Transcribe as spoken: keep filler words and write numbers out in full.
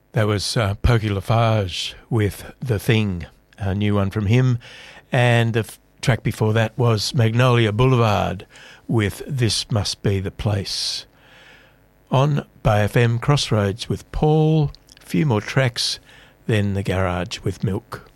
That was uh, Pokey Lafarge with The Thing, a new one from him. And the f- track before that was Magnolia Boulevard with This Must Be the Place. On Bay F M Crossroads with Paul, a few more tracks, then The Garage with Milk.